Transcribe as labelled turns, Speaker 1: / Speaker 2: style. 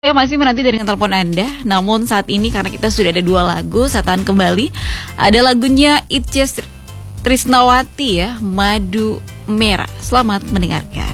Speaker 1: Saya masih menanti dengan telepon Anda. Namun saat ini karena kita sudah ada 2 lagu, saya tahan kembali. Ada lagunya Itje Trisnawati ya, Madu Merah. Selamat mendengarkan.